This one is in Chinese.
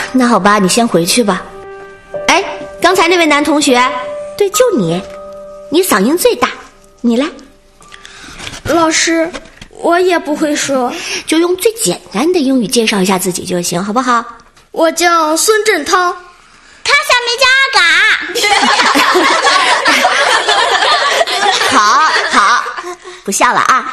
那好吧，你先回去吧。哎，刚才那位男同学，对，就你嗓音最大，你来。 老师，我也不会说， 就用最简单的英语介绍一下自己就行，好不好？ 我叫孙振涛， 他小名叫阿嘎。 好，不笑了啊。